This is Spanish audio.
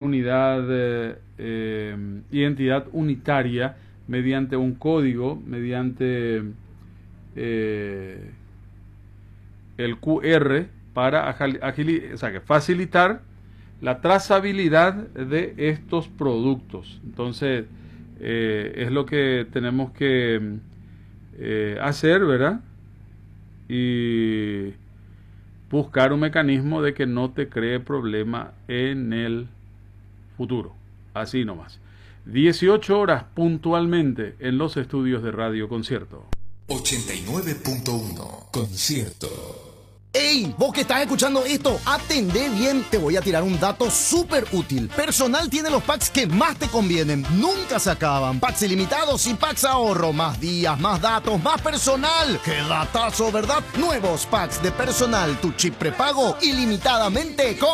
unidad, identidad unitaria mediante un código, mediante el QR para facilitar la trazabilidad de estos productos. Entonces, es lo que tenemos que hacer, ¿verdad? Y buscar un mecanismo de que no te cree problema en el futuro. Así nomás. 18 horas puntualmente en los estudios de Radio Concierto. 89.1 Concierto. ¡Ey! Vos que estás escuchando esto, atendé bien. Te voy a tirar un dato súper útil. Personal tiene los packs que más te convienen. Nunca se acaban. Packs ilimitados y packs ahorro. Más días, más datos, más personal. ¡Qué datazo, verdad! Nuevos packs de personal. Tu chip prepago ilimitadamente con